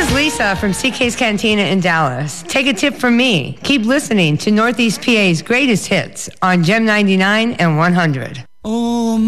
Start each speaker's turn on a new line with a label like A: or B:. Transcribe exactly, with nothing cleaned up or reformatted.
A: is Lisa from C K's Cantina in Dallas. Take a tip from me. Keep listening to Northeast P A's greatest hits on Gem ninety-nine and one hundred.
B: Oh,